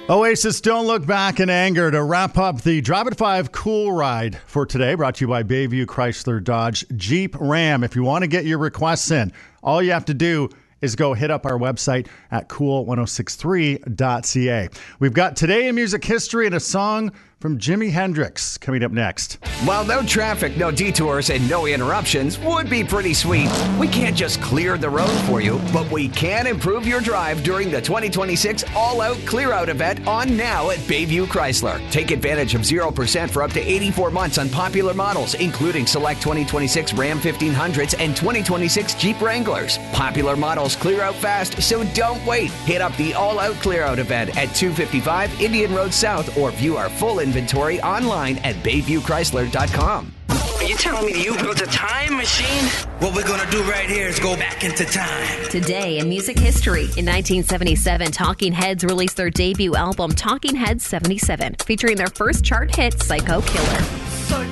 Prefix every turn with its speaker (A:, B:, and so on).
A: Oasis, Don't Look Back in Anger to wrap up the Drive at 5 Cool Ride for today, brought to you by Bayview Chrysler Dodge Jeep Ram. If you want to get your requests in, all you have to do is go hit up our website at cool1063.ca. We've got Today in Music History and a song from Jimi Hendrix coming up next.
B: While no traffic, no detours, and no interruptions would be pretty sweet, we can't just clear the road for you, but we can improve your drive during the 2026 All-Out Clear-Out event on now at Bayview Chrysler. Take advantage of 0% for up to 84 months on popular models, including select 2026 Ram 1500s and 2026 Jeep Wranglers. Popular models clear out fast, so don't wait. Hit up the All-Out Clear-Out event at 255 Indian Road South or view our full inventory online at BayviewChrysler.com.
C: Are you telling me you built a time machine?
D: What we're gonna do right here is go back into time.
E: Today in music history. In 1977, Talking Heads released their debut album, Talking Heads 77, featuring their first chart hit, Psycho Killer.